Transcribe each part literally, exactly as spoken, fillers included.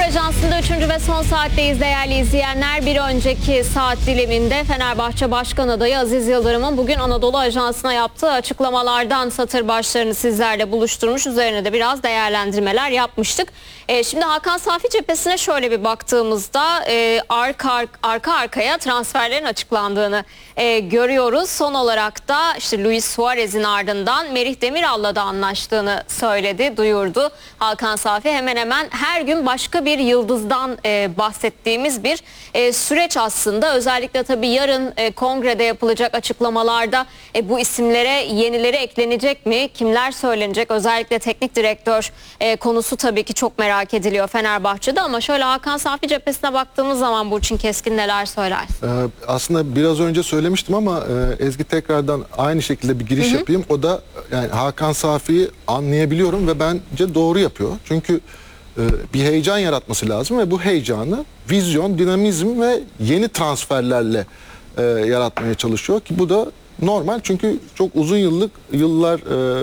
Ajansı'nda üçüncü ve son saatteyiz değerli izleyenler. Bir önceki saat diliminde Fenerbahçe Başkan Adayı Aziz Yıldırım'ın bugün Anadolu Ajansı'na yaptığı açıklamalardan satır başlarını sizlerle buluşturmuş. Üzerine de biraz değerlendirmeler yapmıştık. E, şimdi Hakan Safi cephesine şöyle bir baktığımızda e, arka, arka arkaya transferlerin açıklandığını e, görüyoruz. Son olarak da işte Luis Suarez'in ardından Merih Demiral'la da anlaştığını söyledi, duyurdu. Hakan Safi hemen hemen her gün başka bir yıldızdan e, bahsettiğimiz bir e, süreç aslında. Özellikle tabii yarın e, kongrede yapılacak açıklamalarda e, bu isimlere yenileri eklenecek mi? Kimler söylenecek? Özellikle teknik direktör e, konusu tabii ki çok merak ediliyor Fenerbahçe'de, ama şöyle Hakan Safi cephesine baktığımız zaman Burçin Keskin neler söyler? Ee, aslında biraz önce söylemiştim ama e, Ezgi tekrardan aynı şekilde bir giriş hı hı. yapayım. O da yani Hakan Safi'yi anlayabiliyorum ve bence doğru yapıyor. Çünkü e, bir heyecan yaratması lazım ve bu heyecanı vizyon, dinamizm ve yeni transferlerle e, yaratmaya çalışıyor ki bu da normal, çünkü çok uzun yıllık yıllar e,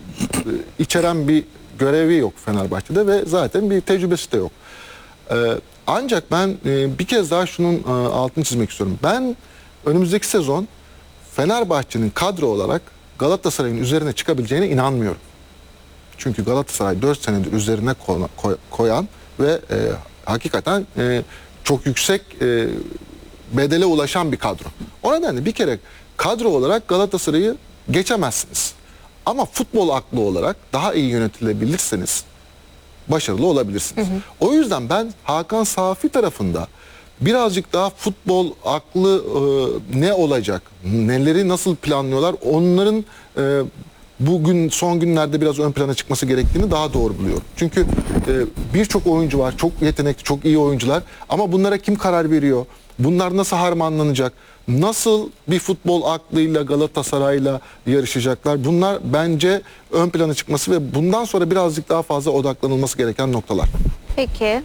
içeren bir görevi yok Fenerbahçe'de ve zaten bir tecrübesi de yok. Ee, ancak ben e, bir kez daha şunun e, altını çizmek istiyorum. Ben önümüzdeki sezon Fenerbahçe'nin kadro olarak Galatasaray'ın üzerine çıkabileceğine inanmıyorum. Çünkü Galatasaray dört senedir üzerine koy, koy, koyan ve e, hakikaten e, çok yüksek e, bedele ulaşan bir kadro. O nedenle bir kere kadro olarak Galatasaray'ı geçemezsiniz. Ama futbol aklı olarak daha iyi yönetilebilirseniz başarılı olabilirsiniz. Hı hı. O yüzden ben Hakan Safi tarafında birazcık daha futbol aklı e, ne olacak, neleri nasıl planlıyorlar, onların e, bugün son günlerde biraz ön plana çıkması gerektiğini daha doğru buluyorum. Çünkü e, birçok oyuncu var, çok yetenekli, çok iyi oyuncular, ama bunlara kim karar veriyor? Bunlar nasıl harmanlanacak? Nasıl bir futbol aklıyla Galatasaray'la yarışacaklar? Bunlar bence ön plana çıkması ve bundan sonra birazcık daha fazla odaklanılması gereken noktalar. Peki.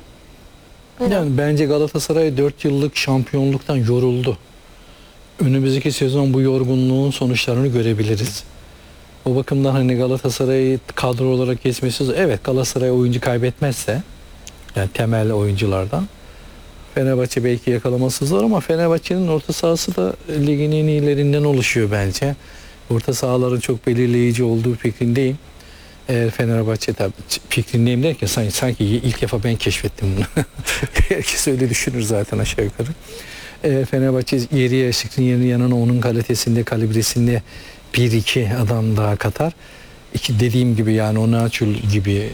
Yani bence Galatasaray dört yıllık şampiyonluktan yoruldu. Önümüzdeki sezon bu yorgunluğun sonuçlarını görebiliriz. O bakımdan hani Galatasaray'ı kadro olarak geçmesi, evet, Galatasaray oyuncu kaybetmezse, yani temel oyunculardan, Fenerbahçe belki yakalaması zor, ama Fenerbahçe'nin orta sahası da ligin en iyilerinden oluşuyor bence. Orta sahaların çok belirleyici olduğu fikrindeyim. Eğer Fenerbahçe, tabii fikrindeyim derken sanki, sanki ilk defa ben keşfettim bunu. Herkes öyle düşünür zaten aşağı yukarı. Eğer Fenerbahçe geriye Skriniar'ın yanına onun kalitesinde, kalibresinde bir iki adam daha katar. İki dediğim gibi, yani Onaçul gibi,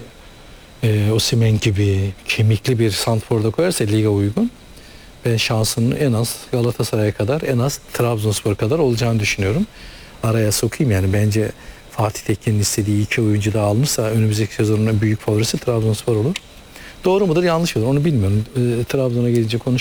E, Osimhen gibi kemikli bir santrforda koyarsa lige uygun, ve şansının en az Galatasaray'a kadar, en az Trabzonspor kadar olacağını düşünüyorum. Araya sokayım, yani bence Fatih Tekke'nin istediği iki oyuncu da almışsa önümüzdeki sezonun büyük favorisi Trabzonspor olur. Doğru mudur, yanlış mıdır onu bilmiyorum. E, Trabzon'a gelince konuş